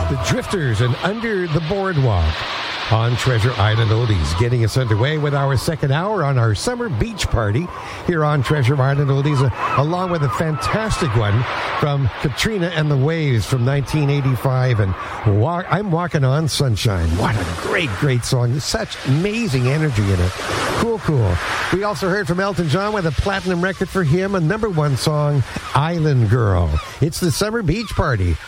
The Drifters and Under the Boardwalk on Treasure Island Oldies, getting us underway with our second hour on our summer beach party here on Treasure Island Oldies, along with a fantastic one from Katrina and the Waves from 1985, and I'm Walking on Sunshine. What a great song. Such amazing energy in it. Cool. We also heard from Elton John with a platinum record for him, a #1 song, Island Girl. It's the summer beach party